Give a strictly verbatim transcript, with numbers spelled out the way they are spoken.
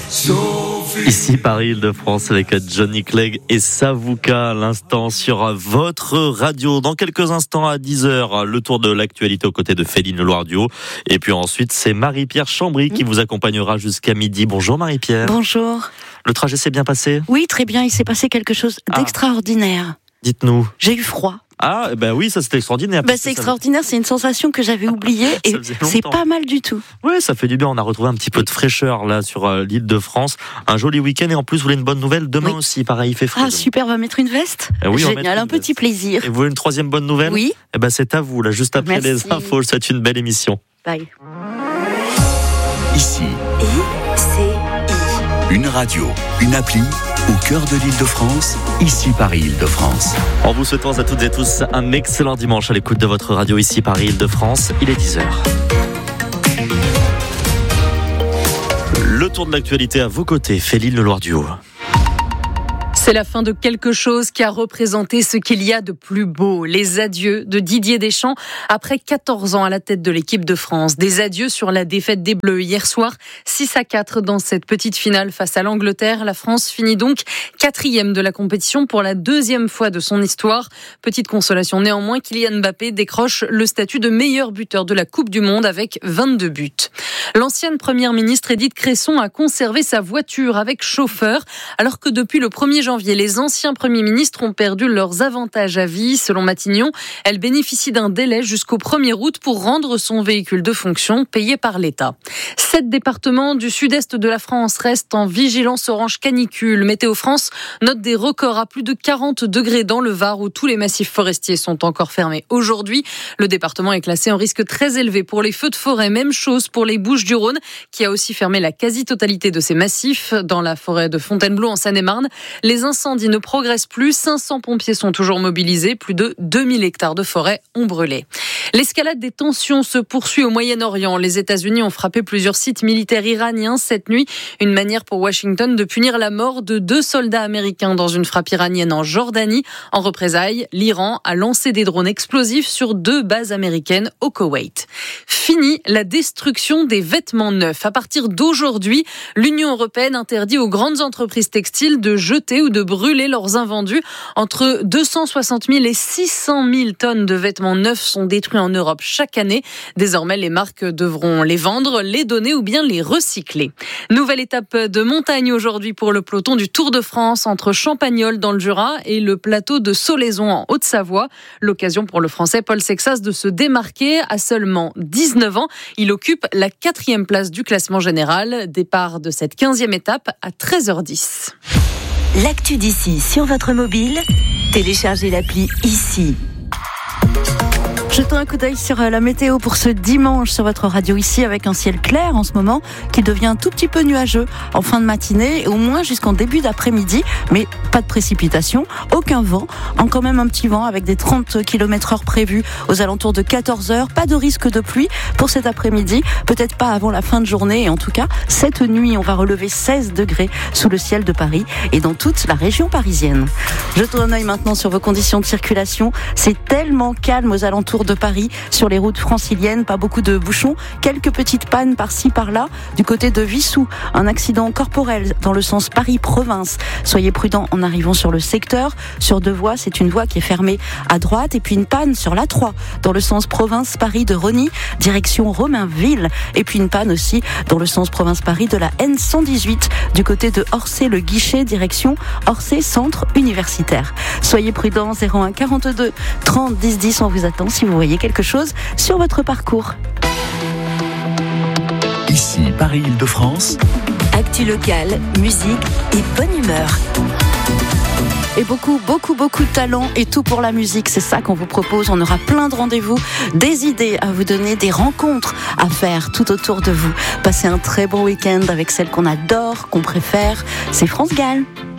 Ici Paris-Île-de-France avec Johnny Clegg et Savuka à l'instant sur votre radio. Dans quelques instants à dix heures, le tour de l'actualité aux côtés de Féline Loire-Duo. Et puis ensuite, c'est Marie-Pierre Chambry qui vous accompagnera jusqu'à midi. Bonjour Marie-Pierre. Bonjour. Le trajet s'est bien passé ? Oui, très bien. Il s'est passé quelque chose d'extraordinaire. Ah. Dites-nous. J'ai eu froid. Ah, ben oui, ça c'était extraordinaire. Ben, c'est extraordinaire, c'est une sensation que j'avais oubliée et c'est pas mal du tout. Oui, ça fait du bien, on a retrouvé un petit peu de fraîcheur là sur euh, l'île de France. Un joli week-end et en plus, vous voulez une bonne nouvelle ? Demain oui. aussi, pareil, il fait frais. Ah super, on va mettre une veste ? eh oui, Génial, un petit veste. Plaisir. Et vous voulez une troisième bonne nouvelle ? Oui. Eh ben c'est à vous, là, juste après Merci. les infos, c'est une belle émission. Bye. Ici. I, C, I. Une radio, une appli, au cœur de l'île de France, ici Paris-Île-de-France. En vous souhaitant à toutes et tous un excellent dimanche à l'écoute de votre radio ici Paris-Île-de-France, il est dix heures. Le tour de l'actualité à vos côtés, Féline Loire-Duo. C'est la fin de quelque chose qui a représenté ce qu'il y a de plus beau. Les adieux de Didier Deschamps après quatorze ans à la tête de l'équipe de France. Des adieux sur la défaite des Bleus hier soir, six à quatre dans cette petite finale face à l'Angleterre. La France finit donc quatrième de la compétition pour la deuxième fois de son histoire. Petite consolation néanmoins, Kylian Mbappé décroche le statut de meilleur buteur de la Coupe du Monde avec vingt-deux buts. L'ancienne première ministre Édith Cresson a conservé sa voiture avec chauffeur alors que depuis le premier janvier, les anciens premiers ministres ont perdu leurs avantages à vie. Selon Matignon, elle bénéficie d'un délai jusqu'au premier août pour rendre son véhicule de fonction payé par l'État. Sept départements du sud-est de la France restent en vigilance orange canicule. Météo France note des records à plus de quarante degrés dans le Var où tous les massifs forestiers sont encore fermés aujourd'hui. Le département est classé en risque très élevé pour les feux de forêt. Même chose pour les Bouches-du-Rhône qui a aussi fermé la quasi-totalité de ses massifs. Dans la forêt de Fontainebleau en Seine-et-Marne, les incendies ne progressent plus. cinq cents pompiers sont toujours mobilisés. Plus de deux mille hectares de forêt ont brûlé. L'escalade des tensions se poursuit au Moyen-Orient. Les États-Unis ont frappé plusieurs sites militaires iraniens cette nuit. Une manière pour Washington de punir la mort de deux soldats américains dans une frappe iranienne en Jordanie. En représailles, l'Iran a lancé des drones explosifs sur deux bases américaines au Koweït. Fini la destruction des vêtements neufs. À partir d'aujourd'hui, l'Union européenne interdit aux grandes entreprises textiles de jeter ou de brûler leurs invendus. Entre deux cent soixante mille et six cent mille tonnes de vêtements neufs sont détruits en Europe chaque année. Désormais, les marques devront les vendre, les donner ou bien les recycler. Nouvelle étape de montagne aujourd'hui pour le peloton du Tour de France entre Champagnole dans le Jura et le plateau de Solaison en Haute-Savoie. L'occasion pour le Français Paul Sexas de se démarquer à seulement dix-neuf ans. Il occupe la quatrième place du classement général. Départ de cette quinzième étape à treize heures dix. L'actu d'ici sur votre mobile, téléchargez l'appli Ici. Jetons un coup d'œil sur la météo pour ce dimanche sur votre radio ici avec un ciel clair en ce moment qui devient un tout petit peu nuageux en fin de matinée et au moins jusqu'en début d'après-midi, mais pas de précipitations, aucun vent, en quand même un petit vent avec des trente kilomètres heure prévus aux alentours de quatorze heures, pas de risque de pluie pour cet après-midi, peut-être pas avant la fin de journée et en tout cas cette nuit on va relever seize degrés sous le ciel de Paris et dans toute la région parisienne. Jetons un œil maintenant sur vos conditions de circulation, c'est tellement calme aux alentours de Paris, sur les routes franciliennes, pas beaucoup de bouchons, quelques petites pannes par-ci par-là, du côté de Vissou, un accident corporel dans le sens Paris-Province. Soyez prudents en arrivant sur le secteur, sur deux voies, c'est une voie qui est fermée à droite, et puis une panne sur l'A trois, dans le sens Province-Paris de Rosny, direction Romainville, et puis une panne aussi dans le sens Province-Paris de la N cent dix-huit, du côté de Orsay-le-Guichet, direction Orsay Centre Universitaire. Soyez prudents, zéro un quarante-deux trente dix dix, on vous attend si vous voyez quelque chose sur votre parcours. Ici Paris-Île-de-France. Actu locale, musique et bonne humeur. Et beaucoup, beaucoup, beaucoup de talent et tout pour la musique. C'est ça qu'on vous propose. On aura plein de rendez-vous, des idées à vous donner, des rencontres à faire tout autour de vous. Passez un très bon week-end avec celle qu'on adore, qu'on préfère. C'est France Gall.